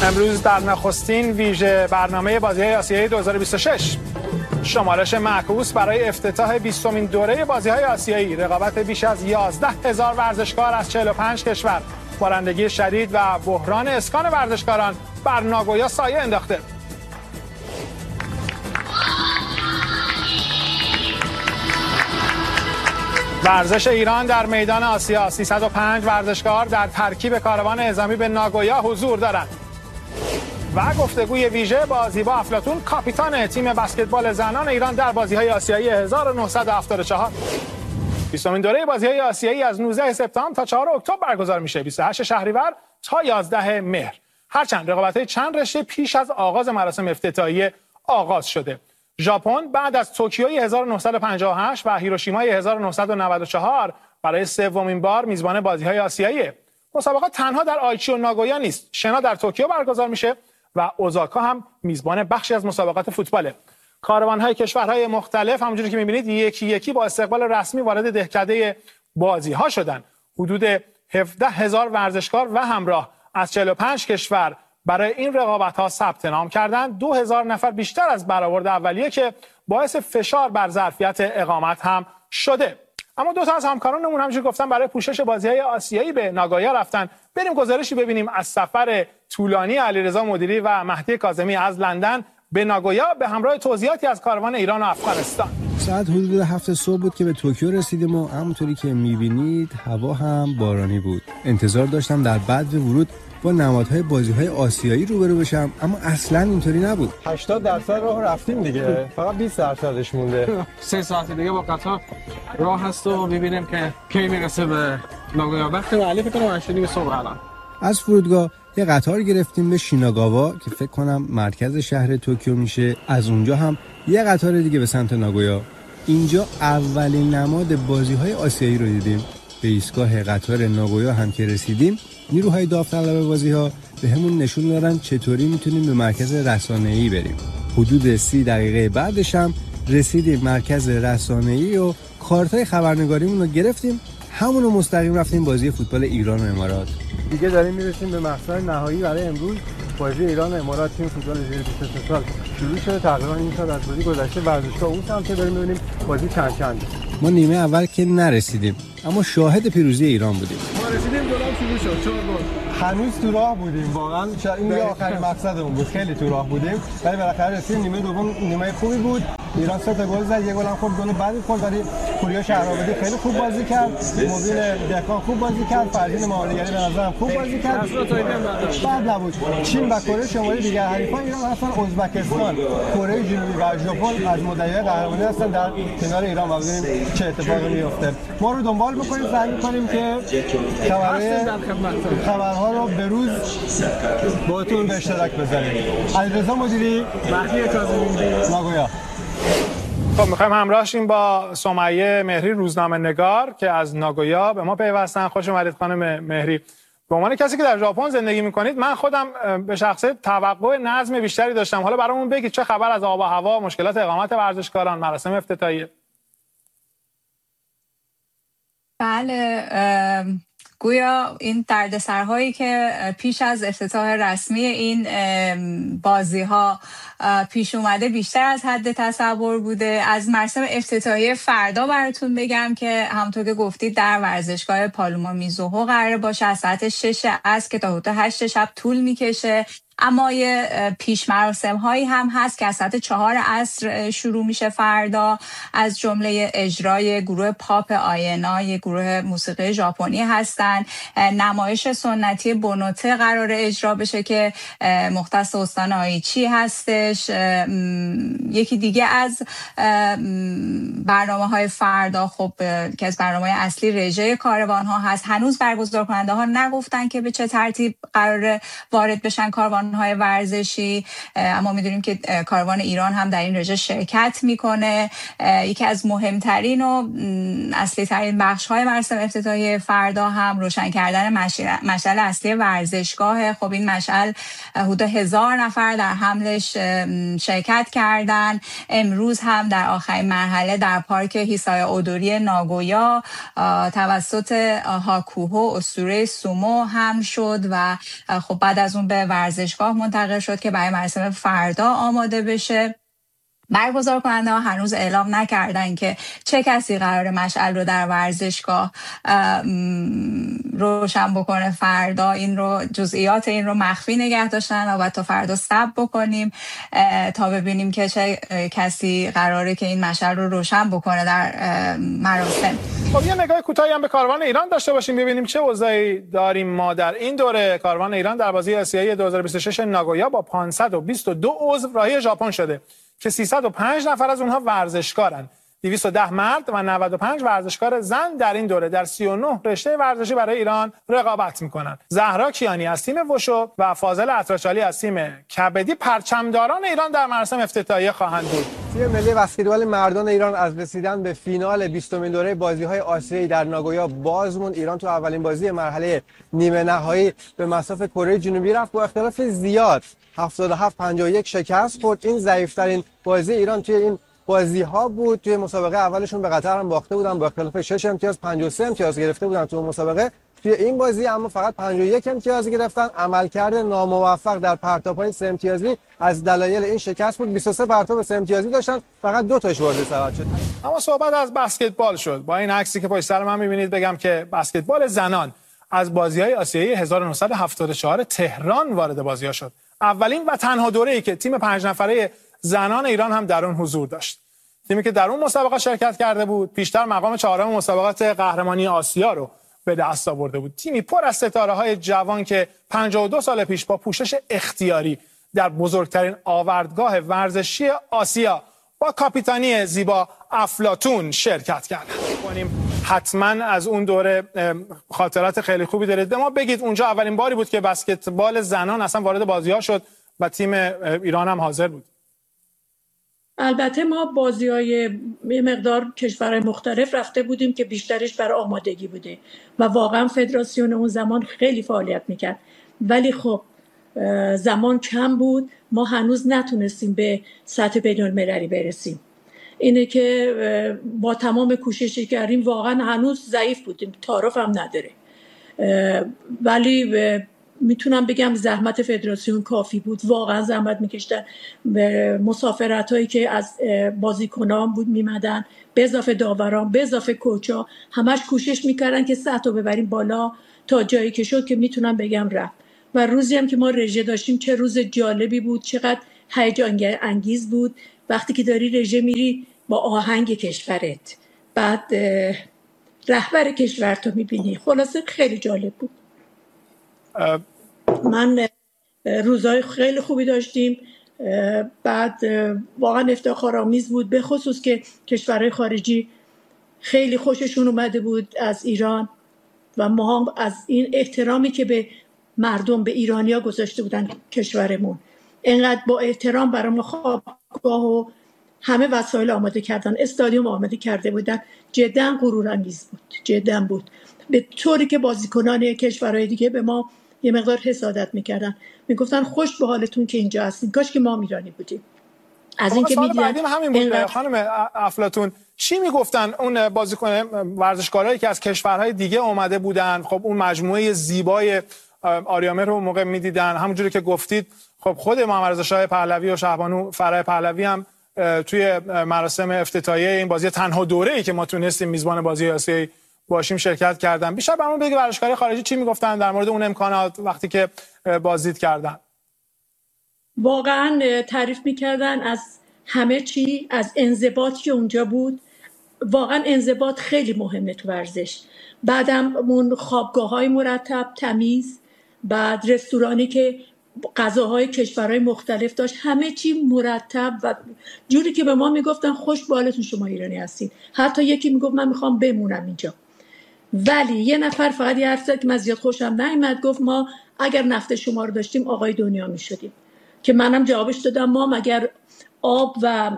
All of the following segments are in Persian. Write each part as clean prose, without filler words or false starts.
امروز در نخستین ویژه برنامه بازی‌های آسیایی 2026 شمارش معکوس برای افتتاح 20مین دوره بازی‌های آسیایی، رقابت بیش از 11,000 ورزشکار از 45 کشور، بارندگی شدید و بحران اسکان ورزشکاران بر ناگویا سایه انداخته. ورزش ایران در میدان آسیا، 305 ورزشکار در ترکیب کاروان اعزامی به ناگویا حضور دارند. و گفتگوی ویژه با زیبا افلاطون، کاپیتان تیم بسکتبال زنان ایران در بازی‌های آسیایی 1974. 20مین دوره بازی‌های آسیایی از 19 سپتامبر تا 4 اکتبر برگزار میشه، 28 شهریور تا 11 مهر. هرچند رقابت‌های چند رشته پیش از آغاز مراسم افتتاحیه آغاز شده. ژاپن بعد از توکیوی 1958 و هیروشیمای 1994 برای سومین بار میزبان بازی‌های آسیایی. مسابقات تنها در آیچی و ناگویا نیست، شنا در توکیو برگزار میشه و اوزاکا هم میزبان بخشی از مسابقات فوتباله. کاروان‌های کشورهای مختلف همونجوری که می‌بینید یکی یکی با استقبال رسمی وارد دهکده بازی‌ها شدن. حدود 17,000 ورزشکار و همراه از 45 کشور برای این رقابت‌ها ثبت نام کردند. 2,000 نفر بیشتر از برآورد اولیه که باعث فشار بر ظرفیت اقامت هم شده. اما دو تا از همکارانمون همونجوری گفتن برای پوشش بازی‌های آسیایی به ناگویا رفتن. بریم گزارشی ببینیم از سفر طولانی علیرضا مدیری و مهدی کاظمی از لندن به ناگویا به همراه توضیحاتی از کاروان ایران و افغانستان. ساعت حدود 7 صبح بود که به توکیو رسیدیم و همونطوری که می‌بینید هوا هم بارانی بود. انتظار داشتم در بعد ورود با نمادهای بازی‌های آسیایی روبرو بشم، اما اصلاً اینطوری نبود. 80% راه رفتیم دیگه، فقط 20%ش مونده. 3 ساعت دیگه با قطار راه هست و ببینیم که کی میرسه به ناگویا. وقت ولی فکر کنم 8 صبح الان. از فرودگاه یه قطار گرفتیم به شیناگاوا که فکر کنم مرکز شهر توکیو میشه. از اونجا هم یه قطار دیگه به سمت ناگویا. اینجا اولین نماد بازی‌های آسیایی رو دیدیم. به ایستگاه قطار ناگویا هم که رسیدیم، نیروهای داوطلب بازی‌ها به همون نشون دادن چطوری میتونیم به مرکز رسانه‌ای بریم. حدود 30 دقیقه بعدش هم رسیدیم مرکز رسانه‌ای و کارتای خبرنگاریمون رو گرفتیم. همون رو مستقیم رفتیم بازی فوتبال ایران و امارات. دیگه داریم میرسیم به مقصد نهایی برای امروز. بازی ایران و امارات تیم فوتبال زیر 23 سال شروع شده. تقریبا این سال از بازی گذشته ورزشگاه اون سمت داریم می‌بینیم بازی چند. ما نیمه اول که نرسیدیم، اما شاهد پیروزی ایران بودیم. ما رسیدیم دوران شروع شد 4 گل. هنوز تو راه بودیم، واقعا این دیگه آخرین مقصدمون بود. خیلی تو راه بودیم ولی بالاخره رسیدیم. نیمه دوم نیمه خوبی بود. ایران 3 تا گل زد، یه گل هم خورد، گل بعدی خورد. ولی پوریا شهرآبادی خیلی خوب بازی کرد، مبین دهقان خوب بازی کرد، فرزین معالیگری به نظرم خوب بازی کرد. بعد نبود. چین و کره شمالی دیگر حریفان ایران هستن. ازبکستان، کره جنوبی و ژاپن از مدعیای قهرمانی هستن در کنار ایران و ببینیم چه اتفاقی میفته. ما رو دنبال می‌کنیم، سعی می‌کنیم که خبرها رو به روز باهاتون به اشتراک بذاریم. علیرضا مدیری، مهدی کاظمی، ناگویا. خب میخوایم همراه شیم با سمیه مهری، روزنامه نگار که از ناگویا به ما پیوستن. خوش اومدید خانم مهری. به عنوان کسی که در ژاپن زندگی میکنید، من خودم به شخصه توقع نظم بیشتری داشتم. حالا برامون بگید چه خبر از آب و هوا، مشکلات اقامت ورزشکاران، مراسم افتتاحیه؟ بله، گویا این دردسرهایی که پیش از افتتاح رسمی این بازی‌ها پیش اومده بیشتر از حد تصور بوده. از مراسم افتتاحیه فردا براتون بگم که همونطور که گفتید در ورزشگاه پالوما میزوهو قراره باشه از ساعت 6 عصر که تا حدود 8 شب طول میکشه. اما یه پیش مراسم هایی هم هست که از ساعت 4 عصر شروع میشه فردا، از جمله اجرای گروه پاپ آینا، یه گروه موسیقی ژاپنی هستن. نمایش سنتی بونوته قراره اجرا بشه که مختص استان آیچی هستش. یکی دیگه از برنامه‌های فردا خب که از برنامه‌های اصلی رژه کاروان ها هست. هنوز برگزار کننده ها نگفتن که به چه ترتیب قراره وارد بشن کاروان های ورزشی، اما میدونیم که کاروان ایران هم در این رژه شرکت میکنه. یکی از مهمترین و اصلی ترین بخش های مراسم افتتاحیه فردا هم روشن کردن مشعل اصلی ورزشگاه. خب این مشعل حدود 1000 نفر در حملش شرکت کردن. امروز هم در آخرین مرحله در پارک هیسای اودوری ناگویا توسط هاکوهو اسطوره سومو هم شد و خب بعد از اون به ورزش ورزشگاه منتقل شد که برای مراسم فردا آماده بشه. برگزار کننده ها هنوز اعلام نکردن که چه کسی قرار مشعل رو در ورزشگاه روشن بکنه فردا. این رو جزئیات این رو مخفی نگه داشتن و باید تا فردا صبر بکنیم تا ببینیم که چه کسی قراره که این مشعل رو روشن بکنه در مراسم. خب یه نگاه کوتاهی هم به کاروان ایران داشته باشیم ببینیم چه اوضاعی داریم ما در این دوره. کاروان ایران در بازی آسیایی 2026 ناگویا با 522 عضو راهی ژاپن شده که 305 نفر از اونها ورزشکارن. 210 مرد و 95 ورزشکار زن در این دوره در 39 رشته ورزشی برای ایران رقابت میکنن. زهرا کیانی از تیم وشو و فاضل اطراشالی از تیم کبدی پرچمداران ایران در مراسم افتتاحیه خواهند بود. تیم ملی بسکتبال مردان ایران از رسیدن به فینال 20مین دوره بازی‌های آسیایی در ناگویا بازمون. ایران تو اولین بازی مرحله نیمه نهایی به مصاف کره جنوبی رفت با اختلاف زیاد 77-51 شکست خورد. این ضعیف‌ترین بازی ایران توی این بازی‌ها بود. توی مسابقه اولشون به قطر هم باخته بودن با اختلاف 6 امتیاز، 53 امتیاز گرفته بودن تو مسابقه. توی این بازی اما فقط 51 امتیاز گرفتن. عملکرد ناموفق در پرتاب‌های 3 امتیازی از دلایل این شکست بود. 23 پرتاب 3 امتیازی داشتن، فقط 2 تاش وارد سبد شد. اما صحبت از بسکتبال شد. با این عکسی که پشت سر من می‌بینید بگم که بسکتبال زنان از بازی‌های آسیایی 1974 تهران وارد بازی‌ها شد. اولین و تنها دوره‌ای که تیم 5 نفره زنان ایران هم در اون حضور داشت. تیمی که در اون مسابقه شرکت کرده بود پیشتر مقام 4ام مسابقات قهرمانی آسیا رو به دست آورده بود. تیمی پر از ستاره‌های جوان که 52 سال پیش با پوشش اختیاری در بزرگترین آوردگاه ورزشی آسیا با کاپیتانی زیبا افلاطون شرکت کردند. حتما از اون دوره خاطرات خیلی خوبی دارید. به ما بگید اونجا اولین باری بود که بسکتبال زنان اصلا وارد بازی‌ها شد و تیم ایران هم حاضر بود. البته ما بازی‌های یه مقدار کشورهای مختلف رفته بودیم که بیشترش برای آمادگی بوده و واقعا فدراسیون اون زمان خیلی فعالیت میکرد، ولی خب زمان کم بود. ما هنوز نتونستیم به سطح بین‌المللی برسیم. اینه که با تمام کوششی کردیم واقعا هنوز ضعیف بودیم، تعارف هم نداره، ولی میتونم بگم زحمت فدراسیون کافی بود. واقعا زحمت میکشتن. مسافرت هایی که از بازیکنان بود میمدن، به اضافه داوران، به اضافه کوچا، همش کوشش میکردن که سطح رو ببریم بالا تا جایی که شد که میتونم بگم رفت. و روزی هم که ما رژه داشتیم چه روز جالبی بود، چقدر هیجان انگیز بود وقتی که داری رژه میری با آهنگ کشورت، بعد رهبر کشور تو میبینی. خلاصه خیلی جالب بود. من روزهای خیلی خوبی داشتیم. بعد واقعا افتخارآمیز بود، به خصوص که کشورهای خارجی خیلی خوششون اومده بود از ایران و ما هم از این احترامی که به مردم، به ایرانیا گذاشته بودن کشورمون، اینقدر با احترام برامون خوابگاه و همه وسایل آماده کردن، استادیوم آماده کرده بودن. جدا غرورانگیز بود، جدا بود. به طوری که بازیکنان کشورهای دیگه به ما یه مقدار حسادت میکردن، میگفتن خوش به حالتون که اینجا هستین، کاش که ما ایرانی بودیم. از این که میدیدن همین بود. خانم افلاطون چی میگفتن اون بازیکن ورزشکارایی که از کشورهای دیگه اومده بودن؟ خب اون مجموعه زیبای آریامه رو موقع میدیدن، همونجوری که گفتید خب خود محمد رضا شاه پهلوی و شهبانو فرح پهلوی هم توی مراسم افتتاحیه این بازی تنها دوره‌ای که ما تونستیم میزبان بازی آسیایی باشیم شرکت کردن. بیشتر برامون بگید ورزشکارای خارجی چی میگفتن در مورد اون امکانات وقتی که بازدید کردن؟ واقعا تعریف میکردن از همه چی، از انضباطی که اونجا بود. واقعا انضباط خیلی مهمه تو ورزش. بعدم اون خوابگاه‌های مرتب، تمیز، بعد رستورانی که غذاهای کشورهای مختلف داشت، همه چی مرتب و جوری که به ما میگفتن خوش به حالتون شما ایرانی هستین. حتی یکی میگفت من میخوام بمونم اینجا. ولی یه نفر فقط یه حرف زد که من زیاد خوشم نیامد، گفت ما اگر نفت شما رو داشتیم آقای دنیا میشدیم. که منم جوابش دادم ما مگر آب و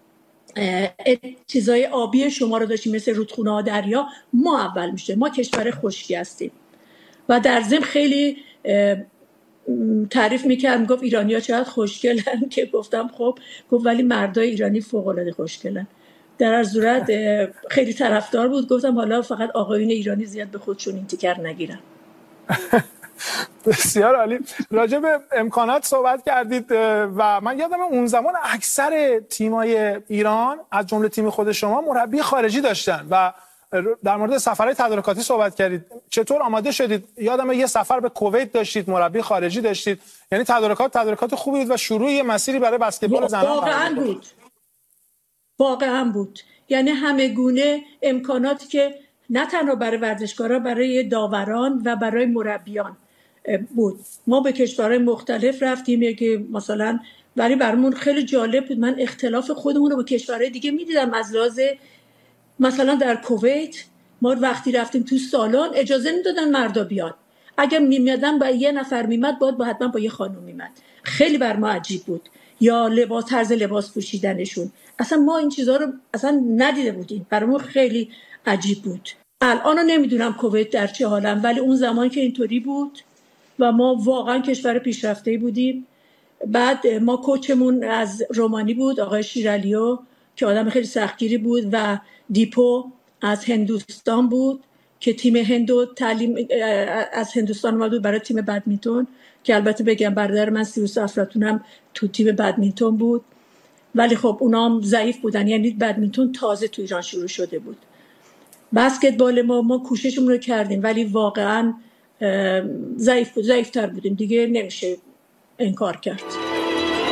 چیزای آبی شما رو داشتیم مثل رودخونه ها، دریا، ما اول میشه. ما کشور خشکی هستیم. و در ضمن خیلی تعریف میکرد، میگفت ایرانی‌ها چقدر خوشگلن که گفتم خب، گفت ولی مردای ایرانی فوق‌العاده خوشگلن. در هر صورت خیلی طرفدار بود. گفتم حالا فقط آقایون ایرانی زیاد به خودشون این تیکر نگیرن. بسیار عالی. راجع به امکانات صحبت کردید و من یادم اون زمان اکثر تیمای ایران از جمله تیم خود شما مربی خارجی داشتن و در مورد سفرهای تدارکاتی صحبت کردید. چطور آماده شدید؟ یادم یه سفر به کویت داشتید، مربی خارجی داشتید، یعنی تدارکات خوبی بود و شروع یه مسیری برای بسکتبال زنان واقعا بود. یعنی همه گونه امکاناتی که نه تنها برای ورزشکارا، برای داوران و برای مربیان بود. ما به کشورهای مختلف رفتیم که مثلا برامون خیلی جالب بود. من اختلاف خودمون رو با کشورهای دیگه میدیدم. از لحاظ مثلا در کویت ما وقتی رفتیم تو سالن اجازه نمیدادن مردا بیان. اگر میمیدن با یه نفر میمد باید حتما با یه خانم میمد. خیلی بر ما عجیب بود. یا طرز لباس پوشیدنشون، اصلا ما این چیزها رو اصلا ندیده بودیم. برامون خیلی عجیب بود. الان رو نمیدونم کویت در چه حالم، ولی اون زمان که اینطوری بود و ما واقعا کشور پیشرفته‌ای بودیم. بعد ما کوچمون از رومانی بود، آقای شیرالیو که آدم خیلی سختگیری بود و دیپو از هندوستان بود که تیم هندو تعلیم از هندوستان اومد بود برای تیم بدمینتون، که البته بگم برادر من سیروس افلاطونم تو تیم بدمینتون بود، ولی خب اونام ضعیف بودن. یعنی بدمینتون تازه تو ایران شروع شده بود. بسکتبال ما کوششمون رو کردیم ولی واقعا ضعیفتر بودیم دیگه، نمیشه انکار کرد.